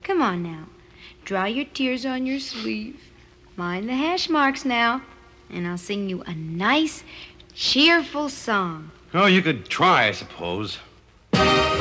Come on now. Dry your tears on your sleeve. Mind the hash marks now. And I'll sing you a nice, cheerful song. Oh, you could try, I suppose.